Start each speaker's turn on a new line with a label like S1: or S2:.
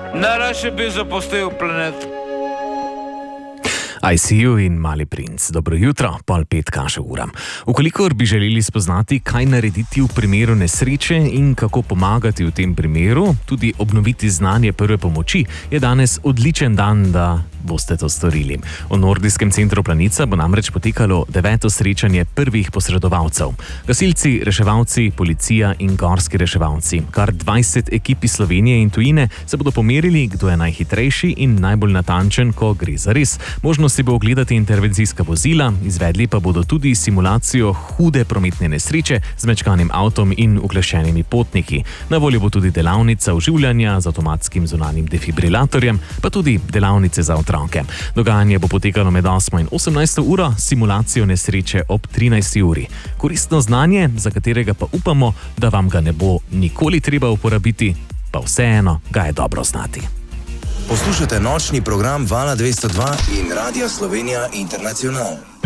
S1: Najraje bi zapustil planet.
S2: ICU in Mali princ. Dobro jutro, 4:30. Ukolikor bi želeli spoznati, kaj narediti v primeru nesreče in kako pomagati v tem primeru, tudi obnoviti znanje prve pomoči, je danes odličen dan, da boste to storili. V Nordijskem centru Planica bo namreč potekalo 9. srečanje prvih posredovalcev. Gasilci, reševalci, policija in gorski reševalci. Kar 20 ekip iz Slovenije in tujine se bodo pomerili, kdo je najhitrejši in najbolj natančen, ko gre za res. Možnost si bo ogledati intervencijska vozila, izvedli pa bodo tudi simulacijo hude prometne nesreče z mečkanim avtom in ukleščenimi potniki. Na voljo bo tudi delavnica oživljanja z avtomatskim zunanjim defibrilatorjem, pa tudi delavnice za otroke. Dogajanje bo potekalo med 8 in 18 uro, simulacijo nesreče ob 13 uri. Koristno znanje, za katerega pa upamo, da vam ga ne bo nikoli treba uporabiti, pa vseeno ga je dobro znati.
S3: Poslušate nočni program Vala 202 in Radia Slovenija Internacional.